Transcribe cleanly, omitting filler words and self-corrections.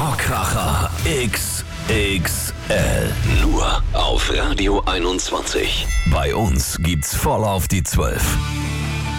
Rohrkracher XXL. Nur auf Radio 21. Bei uns gibt's voll auf die 12.